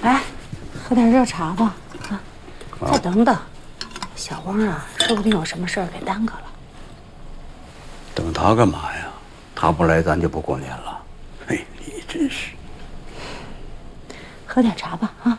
来，喝点热茶吧。啊，再等等，小汪啊，说不定有什么事儿给耽搁了。 等他干嘛呀？他不来，咱就不过年了。嘿，你真是。 喝点茶吧，啊。